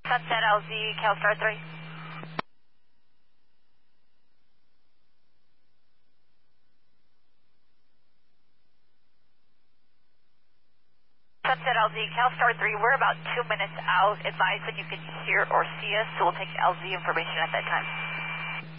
Sunset LZ, CalStar 3. Sunset LZ, CalStar 3, we're about 2 minutes out. Advise when you can hear or see us, so we'll take LZ information at that time.